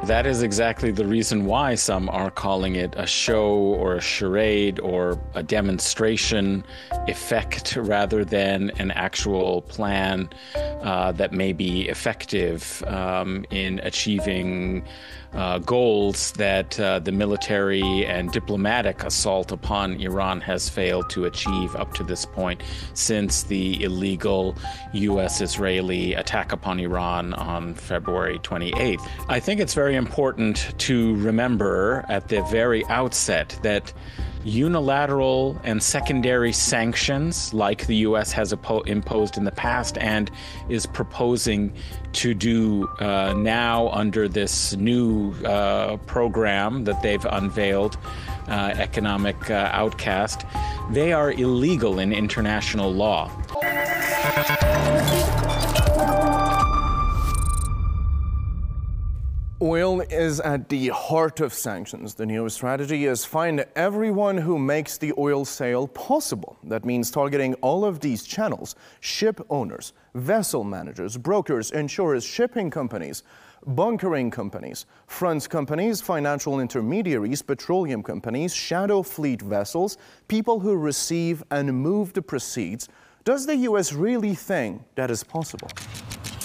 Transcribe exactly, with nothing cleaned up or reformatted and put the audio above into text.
That is exactly the reason why some are calling it a show or a charade or a demonstration effect rather than an actual plan uh, that may be effective um, in achieving uh, goals that uh, the military and diplomatic assault upon Iran has failed to achieve up to this point since the illegal U S-Israeli attack upon Iran on February twenty-eighth. I think it's very important to remember at the very outset that unilateral and secondary sanctions, like the U S has imposed in the past and is proposing to do uh, now under this new uh, program that they've unveiled, uh, Economic uh, Outcast, they are illegal in international law. Oil is at the heart of sanctions. The new strategy is find everyone who makes the oil sale possible. That means targeting all of these channels: ship owners, vessel managers, brokers, insurers, shipping companies, bunkering companies, front companies, financial intermediaries, petroleum companies, shadow fleet vessels, people who receive and move the proceeds. Does the U S really think that is possible?